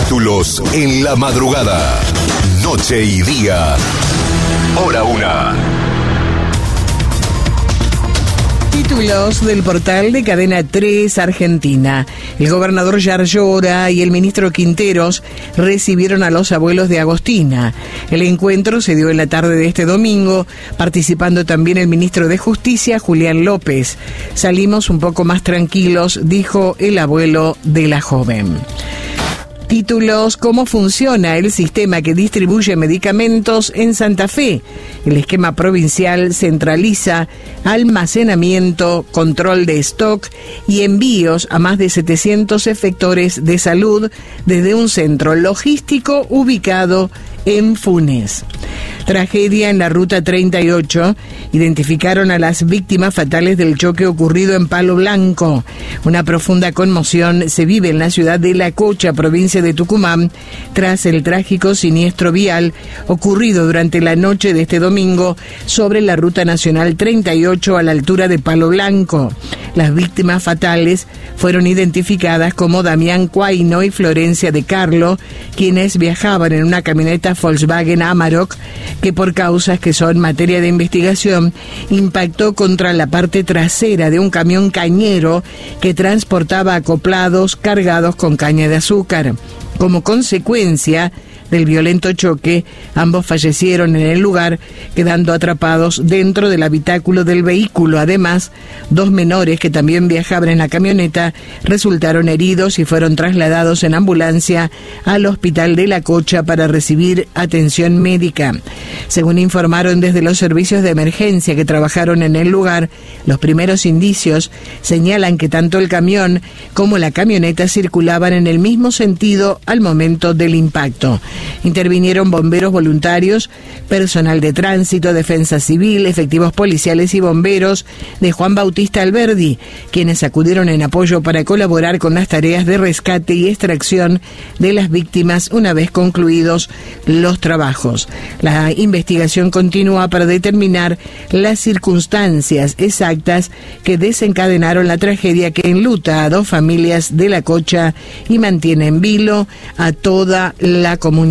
Títulos en la madrugada. Noche y día. Hora 1. Títulos del portal de Cadena 3 Argentina. El gobernador Yarlora y el ministro Quinteros recibieron a los abuelos de Agostina. El encuentro se dio en la tarde de este domingo, participando también el ministro de Justicia, Julián López. Salimos un poco más tranquilos, dijo el abuelo de la joven. Títulos: ¿cómo funciona el sistema que distribuye medicamentos en Santa Fe? El esquema provincial centraliza almacenamiento, control de stock y envíos a más de 700 efectores de salud desde un centro logístico ubicado en Funes. Tragedia en la ruta 38. Identificaron a las víctimas fatales del choque ocurrido en Palo Blanco. Una profunda conmoción se vive en la ciudad de La Cocha, provincia de Tucumán, tras el trágico siniestro vial ocurrido durante la noche de este domingo sobre la ruta nacional 38 a la altura de Palo Blanco. Las víctimas fatales fueron identificadas como Damián Cuaino y Florencia de Carlo, quienes viajaban en una camioneta Volkswagen Amarok que, por causas que son materia de investigación, impactó contra la parte trasera de un camión cañero que transportaba acoplados cargados con caña de azúcar. Como consecuencia del violento choque, ambos fallecieron en el lugar, quedando atrapados dentro del habitáculo del vehículo. Además, 2 menores que también viajaban en la camioneta resultaron heridos y fueron trasladados en ambulancia al hospital de La Cocha para recibir atención médica. Según informaron desde los servicios de emergencia que trabajaron en el lugar, los primeros indicios señalan que tanto el camión como la camioneta circulaban en el mismo sentido al momento del impacto. Intervinieron bomberos voluntarios, personal de tránsito, defensa civil, efectivos policiales y bomberos de Juan Bautista Alberdi, quienes acudieron en apoyo para colaborar con las tareas de rescate y extracción de las víctimas una vez concluidos los trabajos. La investigación continúa para determinar las circunstancias exactas que desencadenaron la tragedia que enluta a 2 familias de La Cocha y mantiene en vilo a toda la comunidad.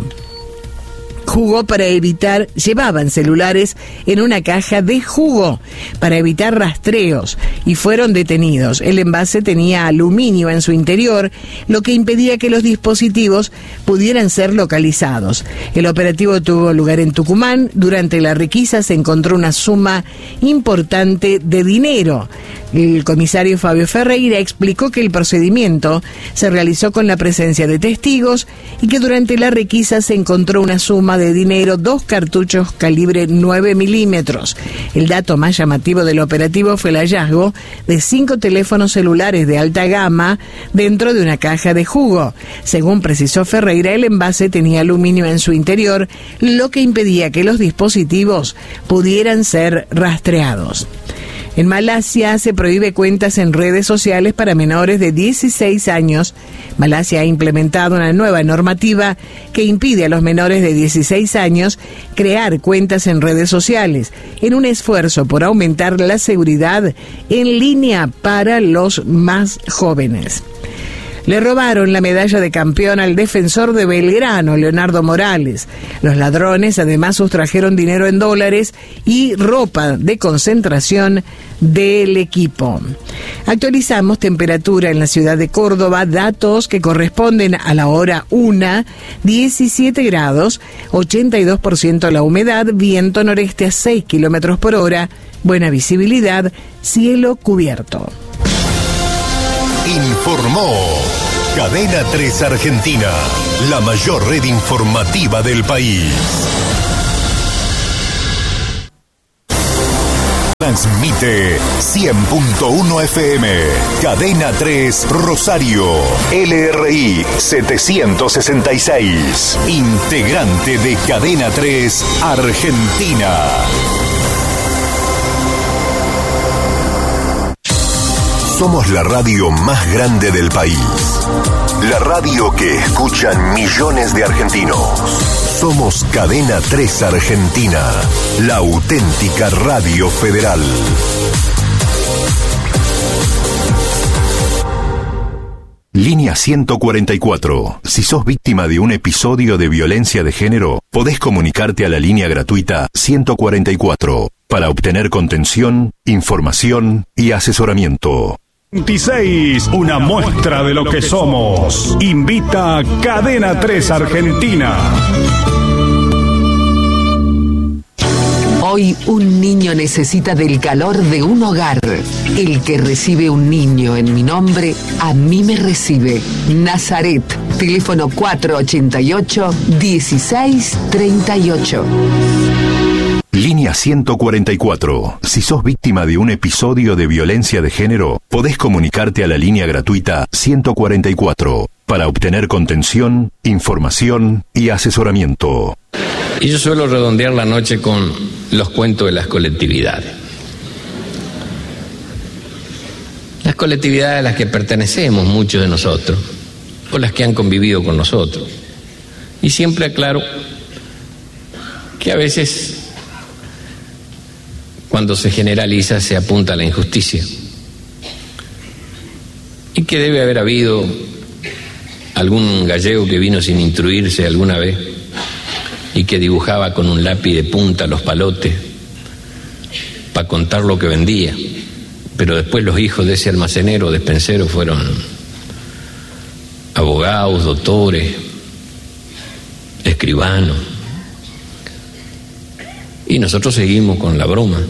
Llevaban celulares en una caja de jugo para evitar rastreos y fueron detenidos. El envase tenía aluminio en su interior, lo que impedía que los dispositivos pudieran ser localizados. El operativo tuvo lugar en Tucumán. Durante la requisa se encontró una suma importante de dinero. El comisario Fabio Ferreira explicó que el procedimiento se realizó con la presencia de testigos y que durante la requisa se encontró una suma de dinero, 2 cartuchos calibre 9 milímetros. El dato más llamativo del operativo fue el hallazgo de 5 teléfonos celulares de alta gama dentro de una caja de jugo. Según precisó Ferreira, el envase tenía aluminio en su interior, lo que impedía que los dispositivos pudieran ser rastreados. En Malasia se prohíbe cuentas en redes sociales para menores de 16 años. Malasia ha implementado una nueva normativa que impide a los menores de 16 años crear cuentas en redes sociales, en un esfuerzo por aumentar la seguridad en línea para los más jóvenes. Le robaron la medalla de campeón al defensor de Belgrano, Leonardo Morales. Los ladrones además sustrajeron dinero en dólares y ropa de concentración del equipo. Actualizamos temperatura en la ciudad de Córdoba, datos que corresponden a la hora 1, 17 grados, 82% la humedad, viento noreste a 6 kilómetros por hora, buena visibilidad, cielo cubierto. Informó Cadena 3 Argentina, la mayor red informativa del país. Transmite 100.1 FM, Cadena 3 Rosario, LRI 766, integrante de Cadena 3 Argentina. Somos la radio más grande del país. La radio que escuchan millones de argentinos. Somos Cadena 3 Argentina, la auténtica radio federal. Línea 144. Si sos víctima de un episodio de violencia de género, podés comunicarte a la línea gratuita 144 para obtener contención, información y asesoramiento. 26, una muestra de lo que somos. Invita Cadena 3 Argentina. Hoy un niño necesita del calor de un hogar. El que recibe un niño en mi nombre, a mí me recibe. Nazaret, teléfono 488-1638. Línea 144. Si sos víctima de un episodio de violencia de género, podés comunicarte a la línea gratuita 144 para obtener contención, información y asesoramiento. Y yo suelo redondear la noche con los cuentos de las colectividades. Las colectividades a las que pertenecemos muchos de nosotros, o las que han convivido con nosotros. Y siempre aclaro que a veces, cuando se generaliza, se apunta a la injusticia. Y que debe haber habido algún gallego que vino sin instruirse alguna vez y que dibujaba con un lápiz de punta los palotes para contar lo que vendía, pero después los hijos de ese almacenero despensero fueron abogados, doctores, escribanos, y nosotros seguimos con la broma.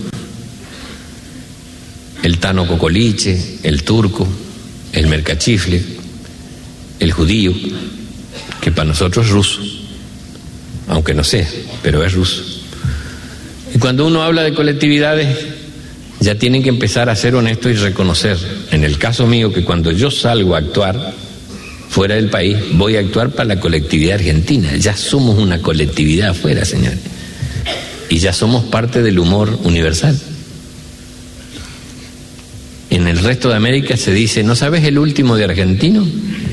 El Tano Cocoliche, el turco, el mercachifle, el judío, que para nosotros es ruso, aunque no sea, pero es ruso. Y cuando uno habla de colectividades, ya tienen que empezar a ser honestos y reconocer, en el caso mío, que cuando yo salgo a actuar fuera del país, voy a actuar para la colectividad argentina. Ya somos una colectividad afuera, señores, y ya somos parte del humor universal. En el resto de América se dice, ¿no sabes el último de argentino?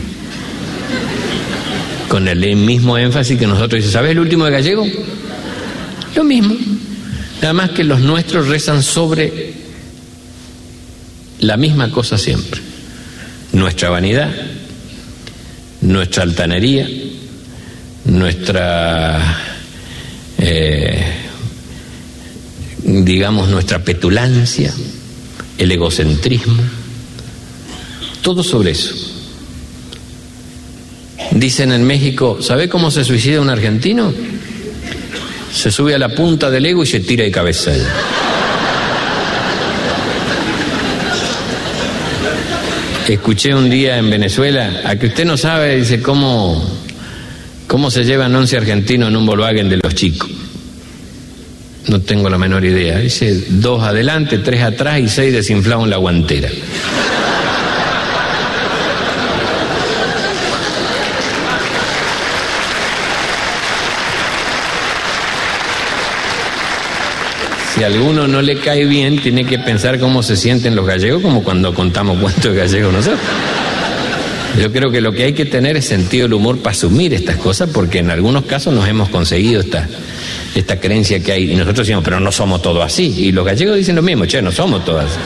Con el mismo énfasis que nosotros dice, ¿sabes el último de gallego? Lo mismo. Nada más que los nuestros rezan sobre la misma cosa siempre. Nuestra vanidad, nuestra altanería, nuestra, digamos, nuestra petulancia, el egocentrismo, todo sobre eso. Dicen en México, ¿sabe cómo se suicida un argentino? Se sube a la punta del ego y se tira de cabeza. Escuché un día en Venezuela, a que usted no sabe, dice, cómo se llevan 11 argentinos en un Volkswagen de los chicos. No tengo la menor idea. Dice, 2 adelante, 3 atrás y 6 desinflados en la guantera. Si a alguno no le cae bien, tiene que pensar cómo se sienten los gallegos, como cuando contamos cuentos de gallegos nosotros. Yo creo que lo que hay que tener es sentido del humor para asumir estas cosas, porque en algunos casos nos hemos conseguido esta creencia que hay, y nosotros decimos, pero no somos todos así, y los gallegos dicen lo mismo, che, no somos todos así.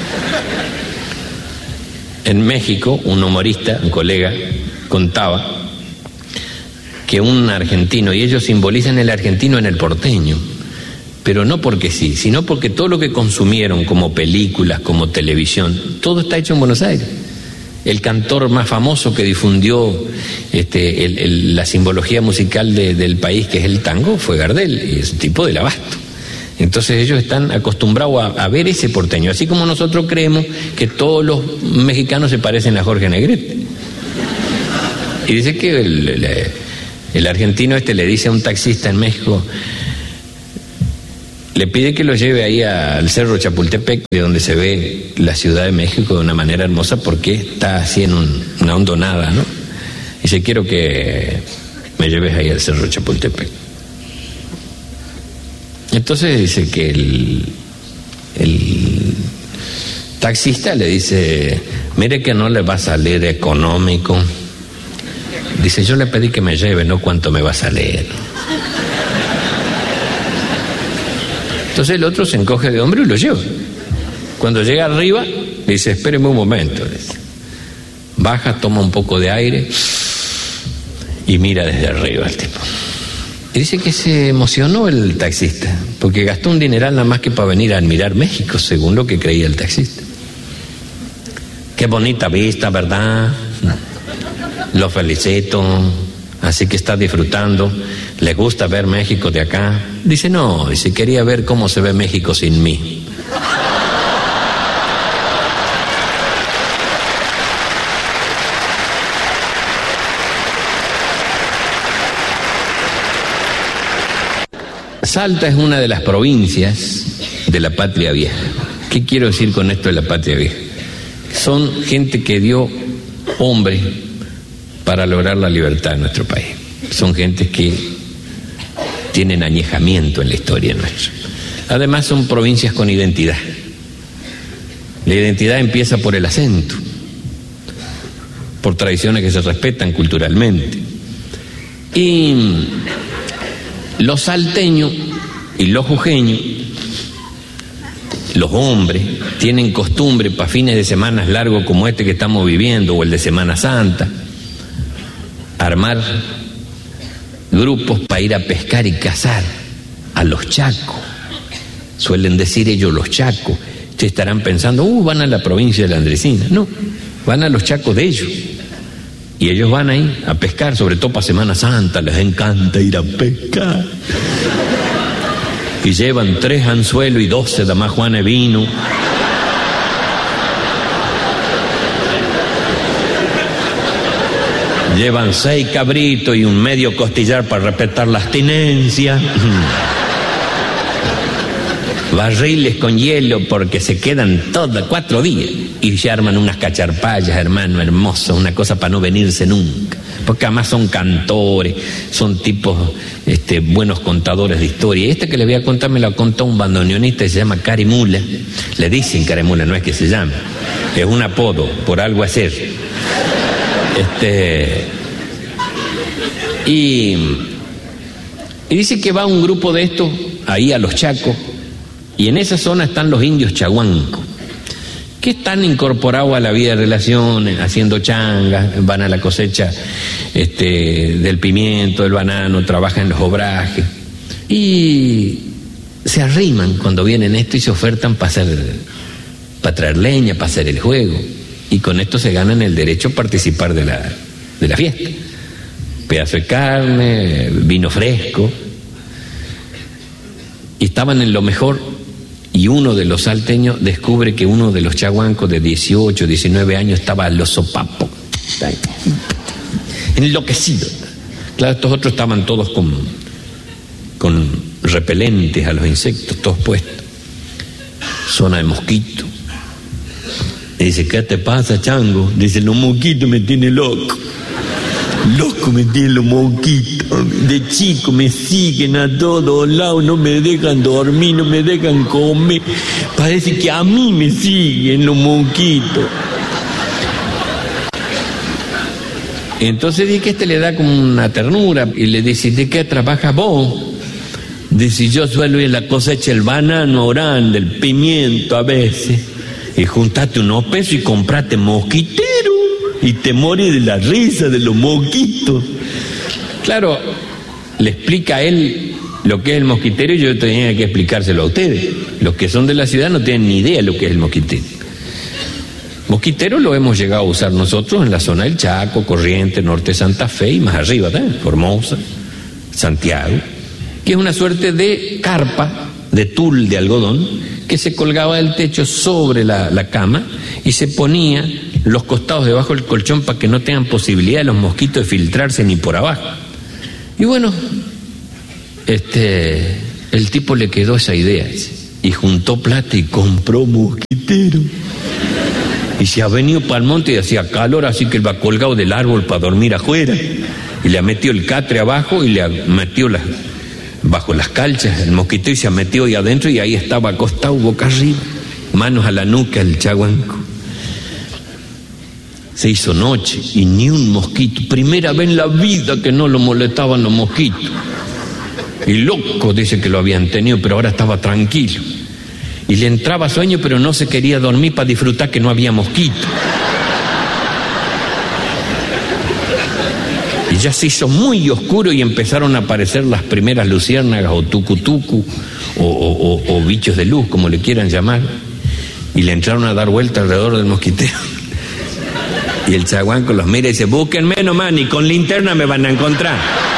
En México, un humorista, un colega, contaba que un argentino, y ellos simbolizan el argentino en el porteño, pero no porque sí, sino porque todo lo que consumieron como películas, como televisión, todo está hecho en Buenos Aires. El cantor más famoso que difundió la simbología musical del país, que es el tango, fue Gardel, y es un tipo del abasto. Entonces ellos están acostumbrados a ver ese porteño, así como nosotros creemos que todos los mexicanos se parecen a Jorge Negrete. Y dice que el argentino le dice a un taxista en México, le pide que lo lleve ahí al Cerro Chapultepec, de donde se ve la Ciudad de México de una manera hermosa, porque está así en una hondonada, ¿no? Dice, quiero que me lleves ahí al Cerro Chapultepec. Entonces dice que el taxista le dice, mire que no le va a salir económico. Dice, yo le pedí que me lleve, no cuánto me va a salir. Entonces el otro se encoge de hombro y lo lleva. Cuando llega arriba, dice, espéreme un momento. Dice, Baja, toma un poco de aire y mira desde arriba al tipo. Y dice que se emocionó el taxista, porque gastó un dineral nada más que para venir a admirar México, según lo que creía el taxista. Qué bonita vista, ¿verdad? Lo felicito. Así que está disfrutando. ¿Le gusta ver México de acá? Dice, no, dice, quería ver cómo se ve México sin mí. Salta es una de las provincias de la Patria Vieja. ¿Qué quiero decir con esto de la Patria Vieja? Son gente que dio hombre para lograr la libertad en nuestro país. Son gente que tienen añejamiento en la historia nuestra. Además son provincias con identidad. La identidad empieza por el acento, por tradiciones que se respetan culturalmente. Y los salteños y los jujeños, los hombres, tienen costumbre para fines de semanas largos como este que estamos viviendo, o el de Semana Santa, armar grupos para ir a pescar y cazar a los chacos. Suelen decir ellos los chacos. Ustedes estarán pensando, van a la provincia de la Andresina. No, van a los chacos de ellos. Y ellos van ahí a pescar, sobre todo para Semana Santa, les encanta ir a pescar. Y llevan 3 anzuelos y 12 damajuanes de vino. Llevan 6 cabritos y un medio costillar para respetar la abstinencia. Barriles con hielo porque se quedan 4 días. Y se arman unas cacharpallas, hermano, hermoso, una cosa para no venirse nunca. Porque además son cantores, son tipos buenos contadores de historia. Esta que le voy a contar me la contó un bandoneonista que se llama Carimula. Le dicen Carimula, no es que se llame. Es un apodo, por algo hacer. Y dice que va un grupo de estos ahí a los Chacos, y en esa zona están los indios chaguancos, que están incorporados a la vida de relaciones, haciendo changas, van a la cosecha del pimiento, del banano, trabajan en los obrajes, y se arriman cuando vienen esto y se ofertan para traer leña, para hacer el juego, y con esto se ganan el derecho a participar de la fiesta. Pedazo de carne, vino fresco, y estaban en lo mejor. Y uno de los salteños descubre que uno de los chaguancos de 18, 19 años estaba a los sopapos, enloquecido. Claro, estos otros estaban todos con repelentes a los insectos, todos puestos. Zona de mosquito. Y dice, ¿qué te pasa, chango? Dice, los mosquitos me tienen loco. Loco me tienen los mosquitos. De chico me siguen a todos lados, no me dejan dormir, no me dejan comer. Parece que a mí me siguen los mosquitos. Entonces dice que le da como una ternura y le dice, ¿de qué trabajas vos? Dice, yo suelo ir a la cosecha el banano grande, el pimiento a veces. Y juntate unos pesos y comprate mosquitero. Y te morís de la risa de los mosquitos. Claro, le explica a él lo que es el mosquitero y yo tenía que explicárselo a ustedes. Los que son de la ciudad no tienen ni idea de lo que es el mosquitero. Mosquitero lo hemos llegado a usar nosotros en la zona del Chaco, Corrientes, Norte de Santa Fe y más arriba también, Formosa, Santiago, que es una suerte de carpa de tul de algodón que se colgaba del techo sobre la cama y se ponía los costados debajo del colchón para que no tengan posibilidad de los mosquitos de filtrarse ni por abajo. Y bueno, el tipo le quedó esa idea y juntó plata y compró mosquitero. Y se ha venido para el monte y hacía calor, así que él va colgado del árbol para dormir afuera. Y le ha metido el catre abajo y le ha metido bajo las calchas el mosquitero y se ha metido ahí adentro y ahí estaba acostado boca arriba, manos a la nuca el chaguanco. Se hizo noche y ni un mosquito. Primera vez en la vida que no lo molestaban los mosquitos. Y loco dice que lo habían tenido, pero ahora estaba tranquilo. Y le entraba sueño, pero no se quería dormir para disfrutar que no había mosquito. ya se hizo muy oscuro y empezaron a aparecer las primeras luciérnagas o tucutucu o bichos de luz, como le quieran llamar, y le entraron a dar vuelta alrededor del mosquitero. Y el chaguanco los mira y dice: búsquenme nomás, ni con linterna me van a encontrar.